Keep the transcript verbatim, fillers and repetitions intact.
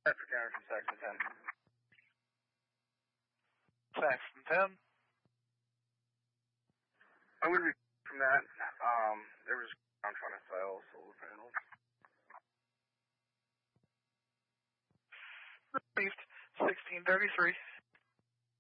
Traffic counter from Saxon ten. Saxon ten. I'm going to be from that. Um, there was I'm trying to sell solar panels. Received sixteen thirty-three.